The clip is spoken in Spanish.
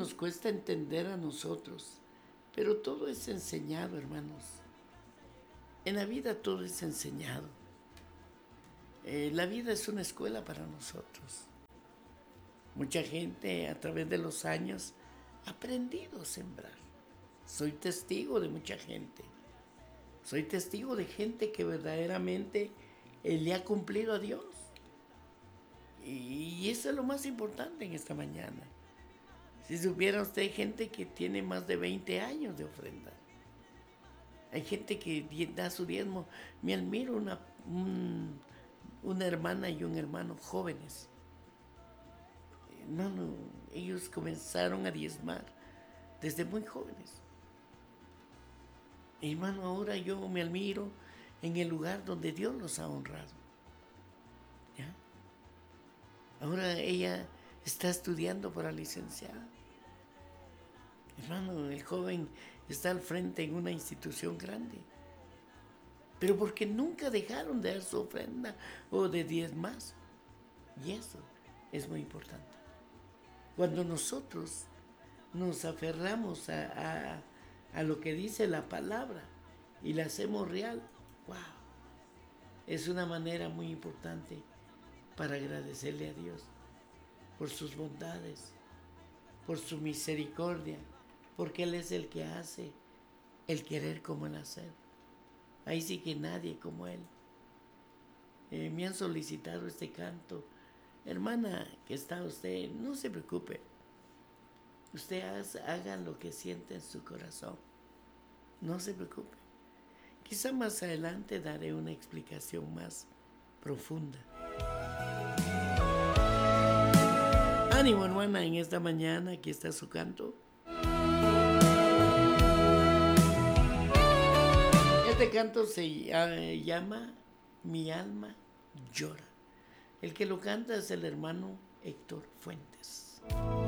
nos cuesta entender a nosotros, pero todo es enseñado, hermanos. En la vida todo es enseñado. La vida es una escuela para nosotros. Mucha gente a través de los años ha aprendido a sembrar. Soy testigo de mucha gente. Soy testigo de gente que verdaderamente le ha cumplido a Dios. Y eso es lo más importante en esta mañana. Si supiera usted, gente que tiene más de 20 años de ofrenda. Hay gente que da su diezmo. Me admiro una hermana y un hermano jóvenes. Hermano, ellos comenzaron a diezmar desde muy jóvenes. Hermano, ahora yo me admiro en el lugar donde Dios los ha honrado. ¿Ya? Ahora ella está estudiando para licenciada. Hermano, el joven está al frente en una institución grande. Pero porque nunca dejaron de dar su ofrenda o de diezmar. Y eso es muy importante. Cuando nosotros nos aferramos a lo que dice la palabra y la hacemos real, wow, es una manera muy importante para agradecerle a Dios por sus bondades, por su misericordia, porque Él es el que hace el querer como el hacer. Ahí sí que nadie como Él. Me han solicitado este canto. Hermana, que está usted, no se preocupe. Usted haga lo que siente en su corazón. No se preocupe. Quizá más adelante daré una explicación más profunda. Ánimo, hermana, en esta mañana, aquí está su canto. Este canto se llama Mi alma llora. El que lo canta es el hermano Héctor Fuentes.